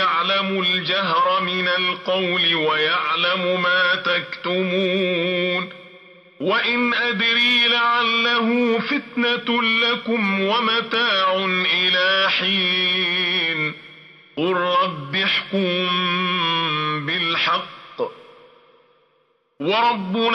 يعلم الجهر من القول ويعلم ما تكتمون وإن أدري لعله فتنة لكم ومتاع إلى حين قل رب احكم بالحق وربنا